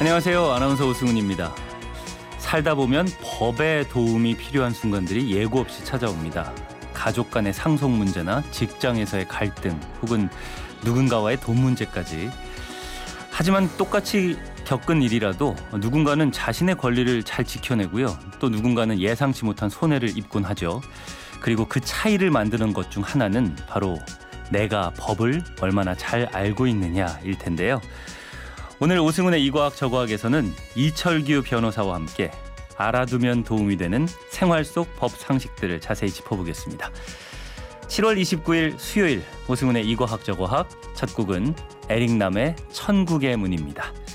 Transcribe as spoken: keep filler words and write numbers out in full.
안녕하세요. 아나운서 오승훈입니다. 살다 보면 법의 도움이 필요한 순간들이 예고 없이 찾아옵니다. 가족 간의 상속 문제나 직장에서의 갈등 혹은 누군가와의 돈 문제까지. 하지만 똑같이 겪은 일이라도 누군가는 자신의 권리를 잘 지켜내고요. 또 누군가는 예상치 못한 손해를 입곤 하죠. 그리고 그 차이를 만드는 것 중 하나는 바로 내가 법을 얼마나 잘 알고 있느냐일 텐데요. 오늘 오승훈의 이과학 저과학에서는 이철규 변호사와 함께 알아두면 도움이 되는 생활 속 법 상식들을 자세히 짚어보겠습니다. 칠월 이십구일 수요일 오승훈의 이과학 저과학 첫 곡은 에릭남의 천국의 문입니다.